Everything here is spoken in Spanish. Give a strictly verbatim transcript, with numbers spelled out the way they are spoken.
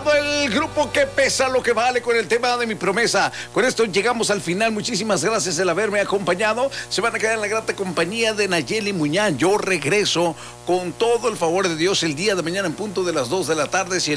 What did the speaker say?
lado el grupo que pesa lo que vale con el tema de mi promesa. Con esto llegamos al final. Muchísimas gracias el haberme acompañado. Se van a quedar en la grata compañía de Nayeli Muñán. Yo regreso con todo el favor de Dios el día de mañana en punto de las dos de la tarde. Si el